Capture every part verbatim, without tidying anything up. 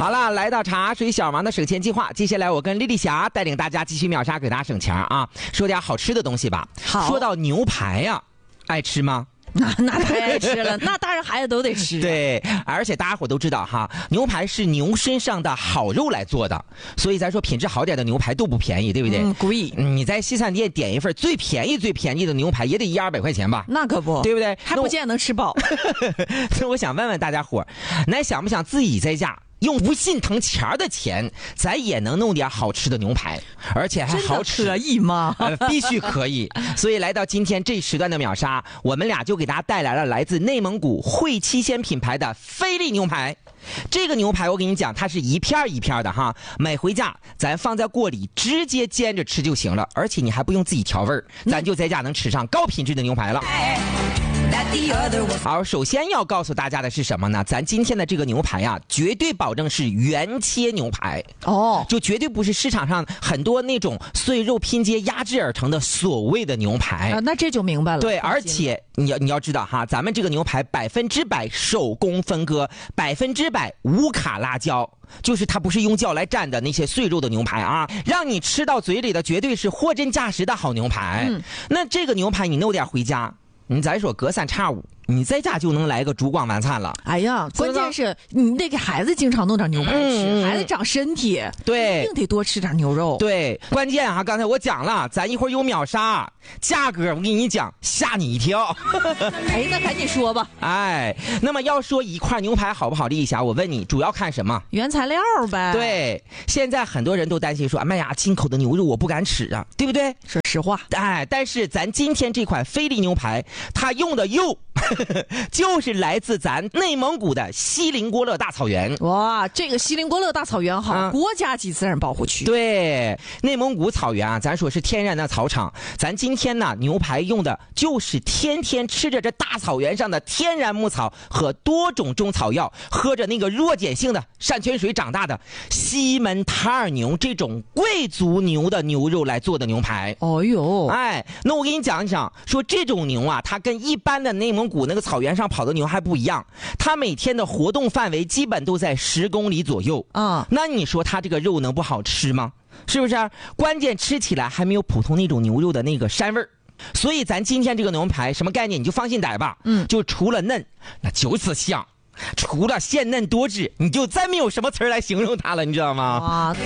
好了，来到茶水小王的省钱计划，接下来我跟丽丽霞带领大家继续秒杀，给大家省钱啊！说点好吃的东西吧。 好， 说到牛排呀、啊，爱吃吗？ 那那太爱吃了，那当然孩子都得吃、啊。 对，而且大家伙都知道哈，牛排是牛身上的好肉来做的，所以咱说品质好点的牛排都不便宜，对不对？ 嗯，贵。 你在西餐店点一份最便宜最便宜的牛排，也得一二百块钱吧？ 那可不， 对不对？ 还不见得能吃饱。 所以我想问问大家伙，咱想不想自己在家？用不心疼钱的钱，咱也能弄点好吃的牛排，而且还好吃， 可以吗？ 呃，必须可以。所以来到今天这时段的秒杀，我们俩就给大家带来了来自内蒙古会七鲜品牌的菲力牛排。这个牛排我跟你讲，它是一片一片的哈，买回家咱放在锅里直接煎着吃就行了，而且你还不用自己调味儿，咱就在家能吃上高品质的牛排了。好，首先要告诉大家的是什么呢？咱今天的这个牛排啊，绝对保证是原切牛排哦， 就绝对不是市场上很多那种碎肉拼接压制而成的所谓的牛排啊。那这就明白了。 对，而且你要你要知道哈，咱们这个牛排百分之百手工分割，百分之百无卡辣椒。就是它不是用胶来蘸的那些碎肉的牛排啊，让你吃到嘴里的绝对是货真价实的好牛排。嗯，那这个牛排你弄点回家，你咱说隔三差五，你在家就能来个烛光晚餐了。 哎呀，关键是你得给孩子经常弄点牛排吃，嗯、孩子长身体， 对， 一定得多吃点牛肉。 对，关键啊，刚才我讲了，咱一会儿有秒杀，价格我跟你讲，吓你一跳。 哎，那赶紧说吧。 哎，那么要说一块牛排好不好，丽霞，我问你，主要看什么？ 原材料呗。 对，现在很多人都担心说，哎呀，进口的牛肉我不敢吃啊，对不对？ 说实话。 哎，但是咱今天这款菲力牛排，它用的肉就是来自咱内蒙古的锡林郭勒大草原。 哇，这个锡林郭勒大草原好，啊、国家级自然保护区。 对，内蒙古草原啊，咱说是天然的草场。咱今天呢，牛排用的就是天天吃着这大草原上的天然牧草和多种中草药，喝着那个弱碱性的山泉水长大的西门塔尔牛这种贵族牛的牛肉来做的牛排。 哦呦， 哎，那我给你讲一讲，说这种牛啊，它跟一般的内蒙古那个草原上跑的牛还不一样，它每天的活动范围基本都在十公里左右啊。那你说它这个肉能不好吃吗？是不是？关键吃起来还没有普通那种牛肉的那个膻味儿。所以咱今天这个牛排什么概念？你就放心逮吧，嗯，就除了嫩，那就是香。除了鲜嫩多汁，你就再没有什么词儿来形容它了，你知道吗？啊。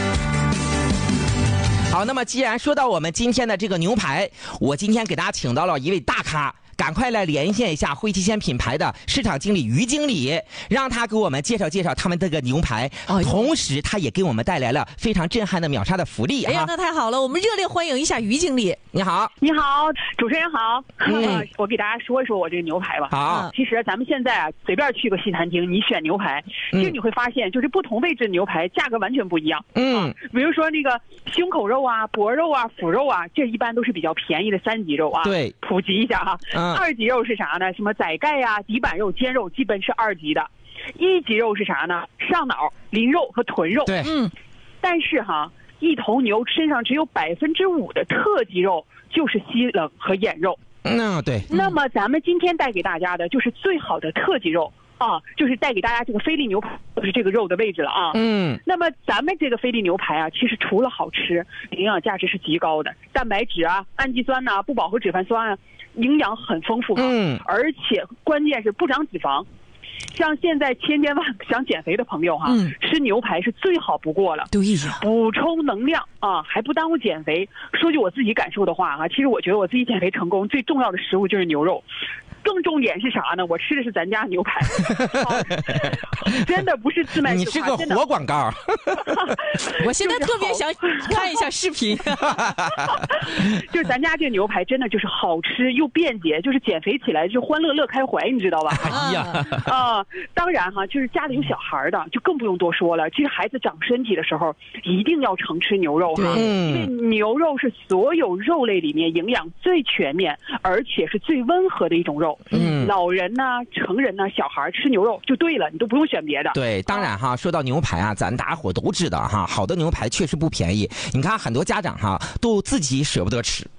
好，那么既然说到我们今天的这个牛排，我今天给大家请到了一位大咖，赶快来连线一下会七鲜品牌的市场经理于经理，让他给我们介绍介绍他们这个牛排，哦、同时他也给我们带来了非常震撼的秒杀的福利。 哎呀，那太好了，我们热烈欢迎一下于经理。 你好。 你好，主持人好。嗯，我给大家说一说我这个牛排吧。 好， 其实咱们现在啊，随便去个西餐厅，你选牛排，其实你会发现，就是不同位置的牛排价格完全不一样。嗯，比如说那个胸口肉啊、脖肉啊、腹肉啊，这一般都是比较便宜的三级肉啊。 对， 普及一下哈。嗯。二级肉是啥呢？什么宰盖呀、底板肉、肩肉，基本是二级的。一级肉是啥呢？上脑、鳞肉和臀肉。 对， 嗯。但是哈，一头牛身上只有百分之五的特级肉，就是西冷和眼肉。 嗯，对。 那么咱们今天带给大家的就是最好的特级肉啊，就是带给大家这个菲力牛排，就是这个肉的位置了啊。嗯。那么咱们这个菲力牛排啊，其实除了好吃，营养价值是极高的，蛋白质啊、氨基酸呐、啊、不饱和脂肪酸啊，营养很丰富。嗯。而且关键是不长脂肪。像现在千千万想减肥的朋友哈、啊嗯，吃牛排是最好不过了。 对呀， 补充能量啊，还不耽误减肥。说句我自己感受的话啊，其实我觉得我自己减肥成功最重要的食物就是牛肉。更重点是啥呢？我吃的是咱家牛排，真的不是自卖自夸。 你是个活广告。 我现在特别想看一下视频。 就是咱家这个牛排真的就是好吃又便捷，就是减肥起来就欢乐乐开怀，你知道吧？ 哎呀， 啊，当然哈，就是家里有小孩的就更不用多说了。其实孩子长身体的时候一定要常吃牛肉哈，因为牛肉是所有肉类里面营养最全面，而且是最温和的一种肉。嗯，老人呢、啊、成人呢、啊、小孩吃牛肉就对了，你都不用选别的。 对，当然哈，说到牛排啊，咱大家伙都知道哈，好的牛排确实不便宜。你看很多家长哈都自己舍不得吃，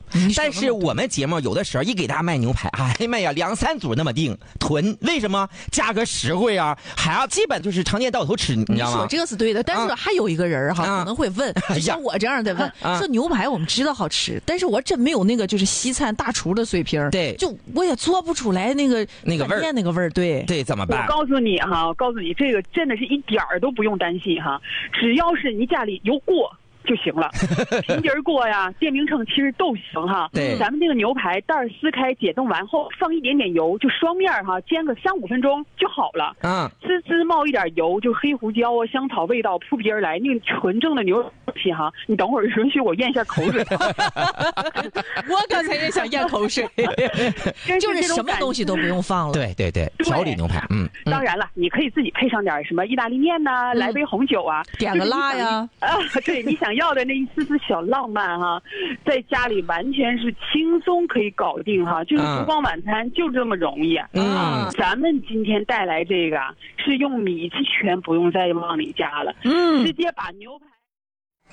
但是我们节目有的时候一给大家卖牛排，哎呀妈呀，两三组那么定囤，为什么？价格实惠啊，还要基本就是常见到头吃，你知道吗？ 你说这个是对的，但是还有一个人哈、啊、可能会问，就像我这样的问，啊、说牛排我们知道好吃，但是我真没有那个就是西餐大厨的水平， 对， 就我也做不出来那个那个味儿， 那个味儿，对对，怎么办？ 我告诉你哈，我告诉你这个真的是一点儿都不用担心哈，只要是你家里有锅就行了，平底锅呀、电瓶秤其实都行哈。 对， 咱们这个牛排袋撕开解冻完后，放一点点油，就双面哈煎个三五分钟就好了。嗯，滋滋冒一点油，就黑胡椒啊、香草味道扑鼻而来，那个纯正的牛皮哈。你等会儿允许我咽一下口水。 我刚才也想咽口水，就是什么东西都不用放了。 对对对，调理牛排，嗯。 当然了，你可以自己配上点什么意大利面呐、嗯，来杯红酒啊， 点个辣呀。 啊，对你想要的那一丝丝小浪漫哈，在家里完全是轻松可以搞定哈，就是烛光晚餐就这么容易。嗯，咱们今天带来这个是用米，全不用再往里加了，嗯，直接把牛排。